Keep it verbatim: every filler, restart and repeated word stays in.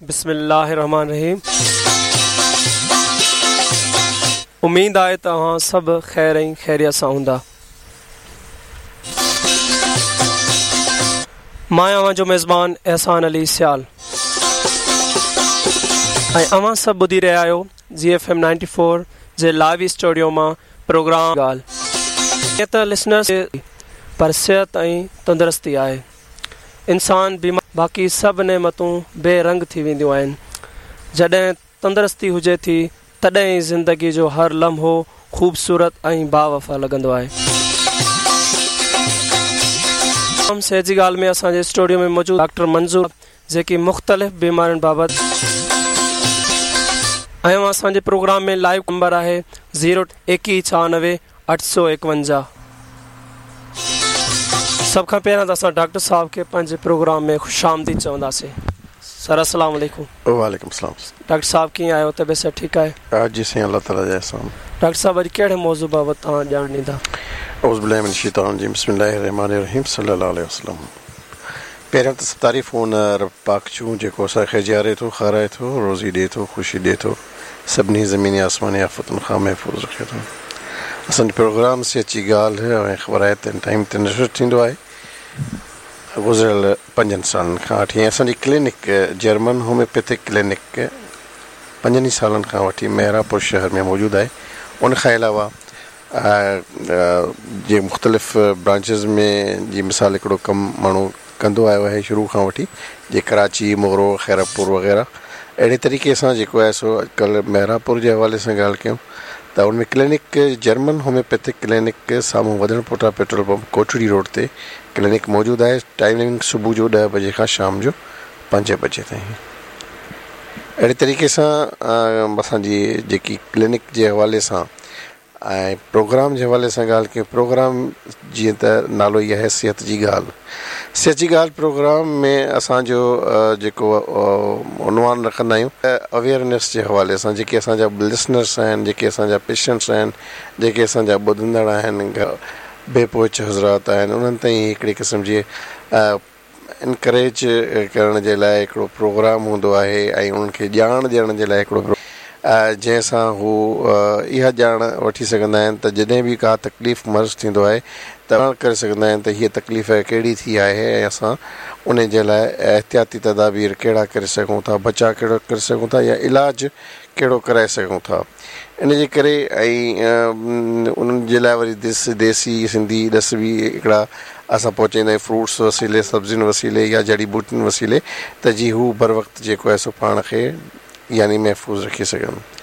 बिस्मिल्लाहिर्रहमानिर्रहीम। उम्मीद आहे तव्हां सभु ख़ैर ऐं ख़ैरियत सां हूंदा। मां अव्हां जो मेज़बान एहसान अली सियाल ऐं अव्हां सभु ॿुधी रहिया आहियो Zee F M ninety four जे लाइव स्टूडियो मां प्रोग्राम ॻाल्हि। त लिसनर्स पर सिहत ऐं तंदुरुस्ती आहे। इंसान बीमार बाक़ी सभु नेमतूं बेरंग थी वेंदियूं आहिनि। जॾहिं तंदुरुस्ती हुजे थी तॾहिं ई ज़िंदगी जो हर लम्हो ख़ूबसूरत ऐं बावफ़ा लॻंदो आहे। सिहत जी ॻाल्हि में असांजे स्टूडियो में मौजूदु डॉक्टर मंज़ूर जेकी मुख़्तलिफ़ बीमारियुनि बाबति ऐं असांजे प्रोग्राम में लाइव नंबर आहे ज़ीरो एकवीह छहानवे अठ सौ एकवंजाह। सभ खां पहिरियों त असां डॉक्टर साहब खे पंहिंजे प्रोग्राम में ख़ुशि आमदीद चवंदासीं। सर अस्सलाम वालेकुम। वालेकुम सलाम। डॉक्टर साहब कीअं आहियो? तबियत सभु ठीकु आहे? जी साईं, अल्लाह ताला जा एहसान। डॉक्टर साहब अॼु कहिड़े मौज़ू बाबति तव्हां ॼाण ॾींदा? औज़ु बिल्लाहि मिनश शैतानिर रजीम, बिस्मिल्लाहिर्रहमानिर्रहीम, सल्लल्लाहु अलैहि वसल्लम। पहिरियों त तारीफ़ूं हुन रब पाक जूं जेको असांखे जियारे थो, खाराए थो, रोज़ी ॾिए थो, ख़ुशी ॾिए थो, सभिनी ज़मीनी आसमानी आफ़तुनि खां महफ़ूज़ रखे थो। असांजो प्रोग्राम सिहत जी ॻाल्हि ऐं ख़बराइत टाइम ते नशर थींदो आहे गुज़िरियल पंजनि सालनि खां वठी। असांजी क्लिनिक जर्मन होम्योपैथिक क्लिनिक पंजनि सालनि खां वठी मेहरापुर शहर में मौजूदु आहे। उन खां अलावा जे मुख़्तलिफ़ ब्रांचिस में जी मिसाल हिकिड़ो कमु माण्हू कंदो आयो आहे शुरू खां वठी, जे कराची, मोरो, खैरपुर वग़ैरह। अहिड़े तरीक़े सां जेको आहे सो अॼुकल्ह मेहरापुर जे हवाले सां ॻाल्हि कयूं त उनमें क्लिनिक जर्मन होम्योपैथिक क्लिनिक साम्हूं वधण पोटा पेट्रोल पंप कोठड़ी रोड ते क्लिनिक मौजूदु आहे। टाइमिंग सुबुह जो ॾह बजे खां शाम जो पंज बजे ताईं। अहिड़े तरीक़े सां असांजी जेकी क्लिनिक जे हवाले सां ऐं प्रोग्राम जे हवाले सां ॻाल्हि कयूं, प्रोग्राम जीअं त नालो ई आहे सिहत जी ॻाल्हि। सिहत जी ॻाल्हि प्रोग्राम में असांजो जेको उनवान रखंदा आहियूं अवेयरनेस जे हवाले सां। जेके असांजा लिसनर्स आहिनि, जेके असांजा पेशेंट्स आहिनि, जेके असांजा ॿुधंदड़ आहिनि, बेपोच हज़रात आहिनि, उन्हनि ताईं हिकिड़े क़िस्म जी इनकरेज करण जे लाइ हिकिड़ो प्रोग्राम हूंदो आहे ऐं उन्हनि खे ॼाण ॾियण जे लाइ हिकिड़ो जंहिंसां हू इहा ॼाण वठी सघंदा आहिनि त जॾहिं बि का तकलीफ़ मर्ज़ थींदो आहे त करे सघंदा आहिनि त हीअ तकलीफ़ कहिड़ी थी आहे ऐं असां उन जे लाइ एहतियाती तदाबीर कहिड़ा करे सघूं था, बचाव कहिड़ो करे सघूं था या इलाज कहिड़ो कराए सघूं था। इन जे करे ऐं उन्हनि जे लाइ वरी देसी देसी सिंधी ॾस बि हिकिड़ा असां पहुचाईंदा आहियूं फ्रूट्स वसीले, सब्जियुनि वसीले या जड़ी बूटियुनि वसीले, त जी हू बर वक़्तु जेको आहे सो पाण खे यानी महफ़ूज़ रखी सघनि।